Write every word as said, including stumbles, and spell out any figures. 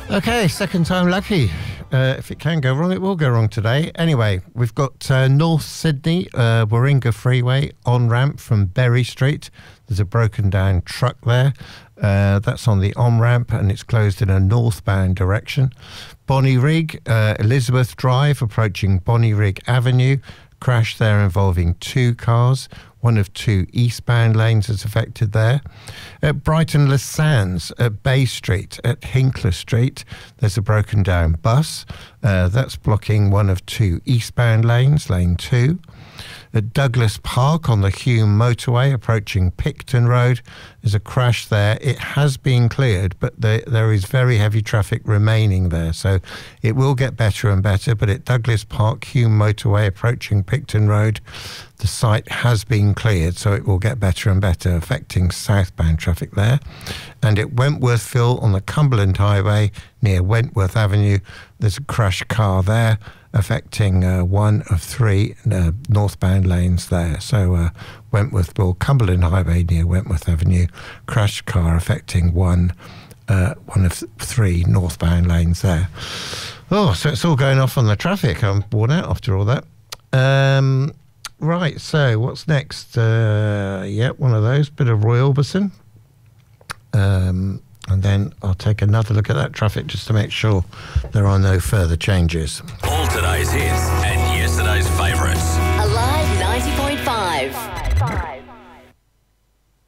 Okay, second time lucky. Uh, if it can go wrong, it will go wrong today. Anyway, we've got uh, North Sydney, uh, Warringah Freeway, on-ramp from Berry Street. There's a broken down truck there. Uh, that's on the on-ramp and it's closed in a northbound direction. Bonnyrigg, uh, Elizabeth Drive, approaching Bonnyrigg Avenue. Crash there involving two cars. One of two eastbound lanes is affected there. At Brighton Les Sands, at Bay Street, at Hinkler Street, there's a broken down bus. Uh, that's blocking one of two eastbound lanes, lane two. At Douglas Park on the Hume motorway approaching Picton Road, there's a crash there. It has been cleared, but there, there is very heavy traffic remaining there. So it will get better and better, but at Douglas Park, Hume motorway approaching Picton Road, the site has been cleared, so it will get better and better, affecting southbound traffic there. And at Wentworthville on the Cumberland Highway near Wentworth Avenue, there's a crashed car there, affecting uh, one of three uh, northbound lanes there. So uh, Wentworthville, Cumberland Highway near Wentworth Avenue, crashed car affecting one, uh, one of three northbound lanes there. Oh, so it's all going off on the traffic. I'm worn out after all that. Um, right, so what's next? Uh, yeah, one of those, bit of Roy Orbison. Um, and then I'll take another look at that traffic just to make sure there are no further changes. All today's hits and yesterday's favourites. Alive ninety point five.